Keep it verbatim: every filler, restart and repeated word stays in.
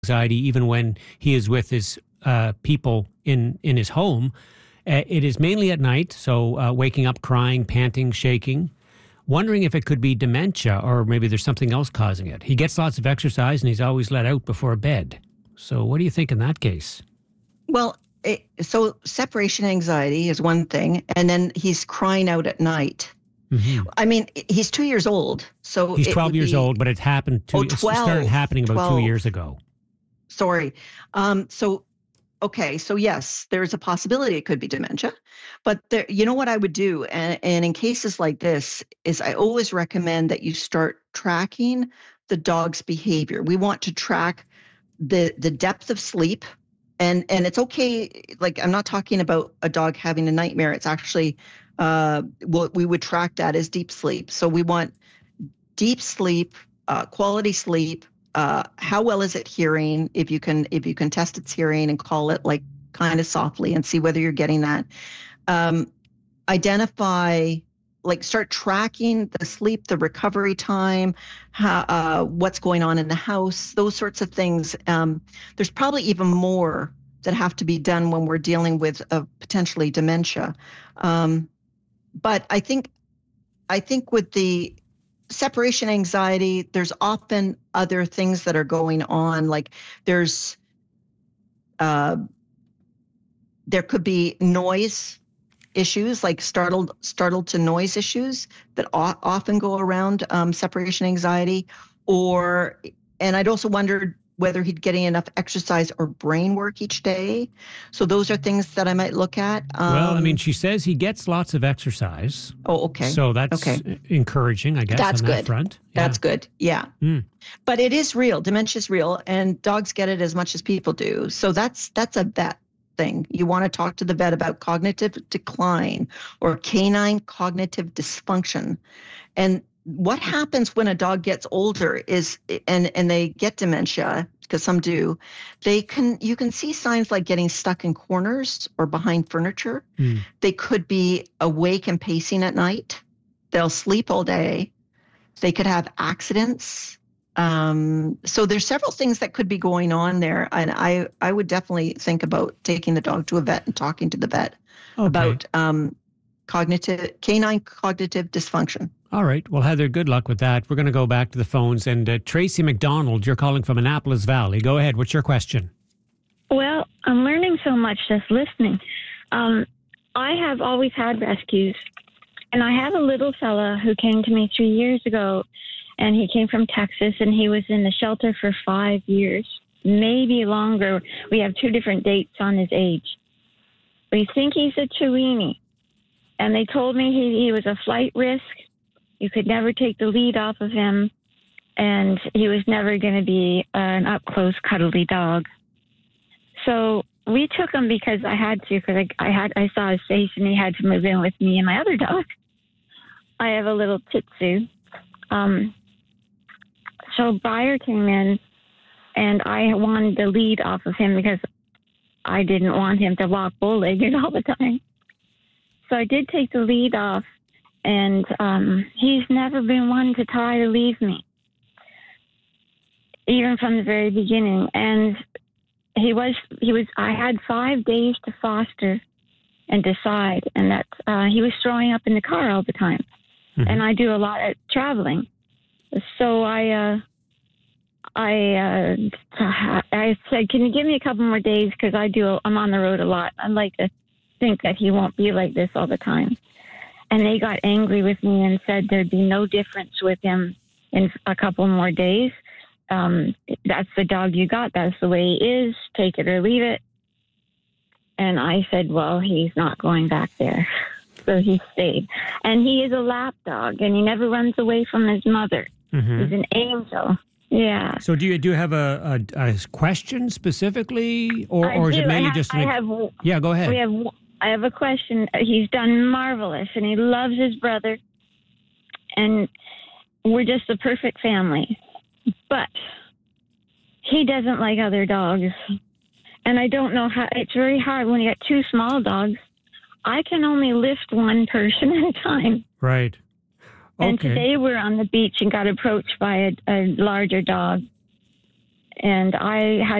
anxiety even when he is with his uh, people in, in his home. Uh, it is mainly at night, so uh, waking up, crying, panting, shaking. Wondering if it could be dementia or maybe there's something else causing it. He gets lots of exercise and he's always let out before bed. So what do you think in that case? Well, it, so separation anxiety is one thing, and then he's crying out at night. Mm-hmm. I mean, he's two years old, so he's twelve years be, old, but it happened. To, oh, twelve, it started happening about twelve. two years ago. Sorry. Um, so, okay, so yes, there's a possibility it could be dementia, but there, you know what I would do, and, and in cases like this, is I always recommend that you start tracking the dog's behavior. We want to track the the depth of sleep. And and it's okay, like I'm not talking about a dog having a nightmare. It's actually, uh, what we would track that as deep sleep. So we want deep sleep, uh, quality sleep. Uh, how well is it hearing? If you can if you can test its hearing and call it like kind of softly and see whether you're getting that. Um, identify, like start tracking the sleep, the recovery time, how, uh, what's going on in the house, those sorts of things. Um, there's probably even more that have to be done when we're dealing with uh, potentially dementia. Um, but I think, I think with the separation anxiety, there's often other things that are going on. Like there's, uh, there could be noise issues, like startled startled to noise issues that o- often go around um, separation anxiety. Or, and I'd also wondered whether he'd getting enough exercise or brain work each day. So those are things that I might look at. Um, well, I mean, she says he gets lots of exercise. Oh, okay. So that's okay. encouraging, I guess, that's on good. that front. Yeah. That's good, yeah. Mm. But it is real. Dementia is real, and dogs get it as much as people do. So that's that's a vet thing. You want to talk to the vet about cognitive decline or canine cognitive dysfunction. And what happens when a dog gets older is, and, and they get dementia, because some do, they can, you can see signs like getting stuck in corners or behind furniture. Mm. They could be awake and pacing at night. They'll sleep all day. They could have accidents. Um, so there's several things that could be going on there. And I, I would definitely think about taking the dog to a vet and talking to the vet okay. about um, cognitive, canine cognitive dysfunction. All right. Well, Heather, good luck with that. We're going to go back to the phones. And uh, Tracy McDonald, you're calling from Annapolis Valley. Go ahead. What's your question? Well, I'm learning so much just listening. Um, I have always had rescues. And I have a little fella who came to me three years ago. And he came from Texas, and he was in the shelter for five years, maybe longer. We have two different dates on his age. We think he's a Chiweenie. And they told me he, he was a flight risk. You could never take the lead off of him. And he was never going to be an up-close, cuddly dog. So we took him because I had to, because I, I, had, I saw his face, and he had to move in with me and my other dog. I have a little Shih Tzu. Um, So Briar came in, and I wanted the lead off of him because I didn't want him to walk bow-legged all the time. So I did take the lead off, and um, he's never been one to try to leave me, even from the very beginning. And he was, he was. I had five days to foster and decide, and that uh, he was throwing up in the car all the time. Mm-hmm. And I do a lot of traveling. So I, uh, I, uh, I said, can you give me a couple more days? Because I do, I'm on the road a lot. I'd like to think that he won't be like this all the time. And they got angry with me and said there'd be no difference with him in a couple more days. Um, that's the dog you got. That's the way he is. Take it or leave it. And I said, well, he's not going back there. So he stayed. And he is a lap dog, and he never runs away from his mother. Mm-hmm. He's an angel. Yeah. So do you do you have a, a, a question specifically, or, I or is do. it mainly I have, just? An, I have, yeah, go ahead. We have. I have a question. He's done marvelous, and he loves his brother, and we're just a perfect family. But he doesn't like other dogs, and I don't know how. It's very hard when you got two small dogs. I can only lift one person at a time. Right. And okay. today we're on the beach and got approached by a, a larger dog. and I had